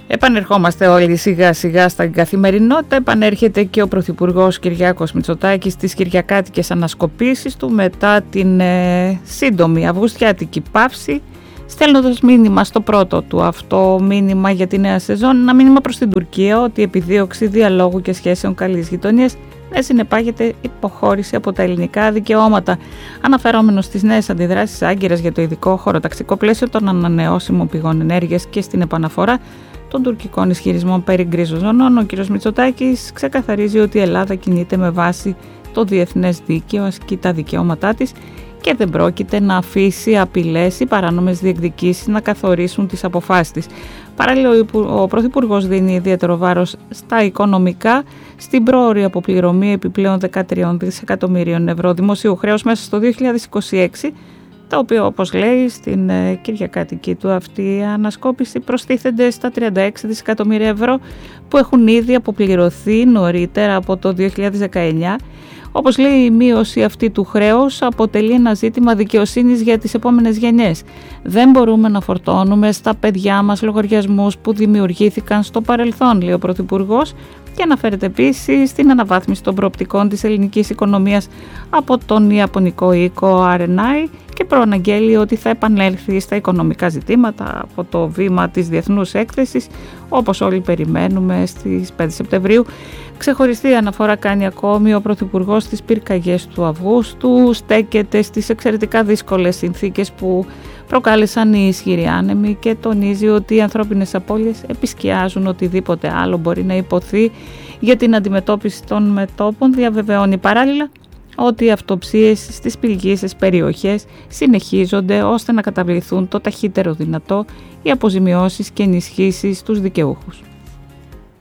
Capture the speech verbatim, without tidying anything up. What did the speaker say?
Επανερχόμαστε όλοι σιγά σιγά στην καθημερινότητα. Επανέρχεται και ο Πρωθυπουργός Κυριάκος Μητσοτάκης στις κυριακάτικες ανασκοπήσεις του μετά την ε, σύντομη αυγουστιάτικη παύση, στέλνοντας μήνυμα στο πρώτο του αυτό μήνυμα για τη νέα σεζόν, ένα μήνυμα προς την Τουρκία ότι η επιδίωξη διαλόγου και σχέσεων καλής γειτονίας δεν συνεπάγεται υποχώρηση από τα ελληνικά δικαιώματα. Αναφερόμενος στις νέες αντιδράσεις Άγκυρας για το ειδικό χωροταξικό πλαίσιο των ανανεώσιμων πηγών ενέργειας και στην επαναφορά των τουρκικών ισχυρισμών περί γκρίζων ζωνών, ο κ. Μητσοτάκης ξεκαθαρίζει ότι η Ελλάδα κινείται με βάση το διεθνές δίκαιο, ασκεί τα δικαιώματά της και δεν πρόκειται να αφήσει απειλές ή παράνομες διεκδικήσεις να καθορίσουν τις αποφάσεις της. Παράλληλα, ο Πρωθυπουργός δίνει ιδιαίτερο βάρος στα οικονομικά, στην πρόωρη αποπληρωμή επιπλέον δεκατρία δισεκατομμυρίων ευρώ δημοσίου χρέους μέσα στο δύο χιλιάδες είκοσι έξι, τα οποία, όπως λέει στην κυριακάτικη του αυτή ανασκόπηση, προστίθενται στα τριάντα έξι δισεκατομμύρια ευρώ που έχουν ήδη αποπληρωθεί νωρίτερα από το δύο χιλιάδες δεκαεννιά. Όπως λέει, η μείωση αυτή του χρέους αποτελεί ένα ζήτημα δικαιοσύνης για τις επόμενες γενιές. Δεν μπορούμε να φορτώνουμε στα παιδιά μας λογαριασμούς που δημιουργήθηκαν στο παρελθόν, λέει ο Πρωθυπουργός, και αναφέρεται επίσης στην αναβάθμιση των προοπτικών της ελληνικής οικονομίας από τον Ιαπωνικό οίκο αρ εν άι και προαναγγέλει ότι θα επανέλθει στα οικονομικά ζητήματα από το βήμα της Διεθνούς Έκθεσης, όπως όλοι περιμένουμε, στις πέντε Σεπτεμβρίου. Ξεχωριστή αναφορά κάνει ακόμη ο Πρωθυπουργός στις πυρκαγιές του Αυγούστου, στέκεται στις εξαιρετικά δύσκολες συνθήκες που προκάλεσαν οι ισχυροί άνεμοι και τονίζει ότι οι ανθρώπινες απώλειες επισκιάζουν οτιδήποτε άλλο μπορεί να υποθεί για την αντιμετώπιση των μετώπων. Διαβεβαιώνει παράλληλα ότι οι αυτοψίες στις πληγείσες περιοχές συνεχίζονται ώστε να καταβληθούν το ταχύτερο δυνατό οι αποζημιώσεις και ενισχύσεις στους δικαιούχους.